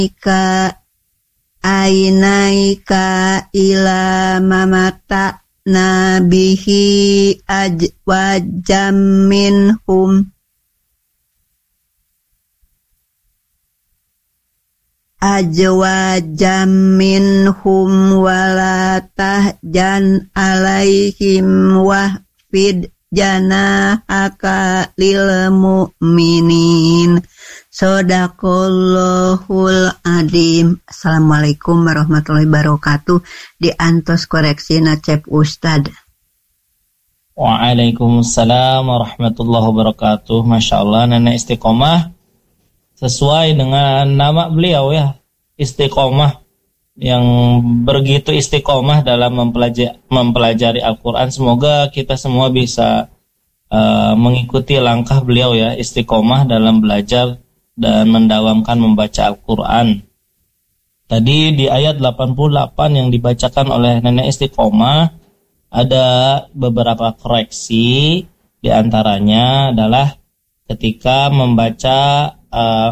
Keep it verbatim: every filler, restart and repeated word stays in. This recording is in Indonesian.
ka ainaika ila mamata nabihi ajwajam minhum ajwajam minhum wala tahjan alaihim wahfid janahaka lil mu'minin. Shadaqallahul adzim. Assalamualaikum warahmatullahi wabarakatuh. Diantos koreksi Cep Ustad. Waalaikumsalam warahmatullahi wabarakatuh. Masya Allah, Nenek Istiqomah sesuai dengan nama beliau ya, Istiqomah, yang begitu istiqomah dalam mempelajari, mempelajari Al-Quran. Semoga kita semua bisa uh, mengikuti langkah beliau ya, istiqomah dalam belajar dan mendawamkan membaca Al-Quran. Tadi di ayat delapan puluh delapan yang dibacakan oleh Nenek Istiqomah ada beberapa koreksi. Di antaranya adalah ketika membaca uh,